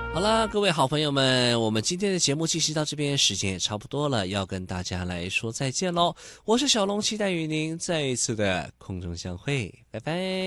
好啦，各位好朋友们，我们今天的节目进行到这边，时间也差不多了，要跟大家来说再见喽。我是小龙，期待与您再一次的空中相会，拜拜。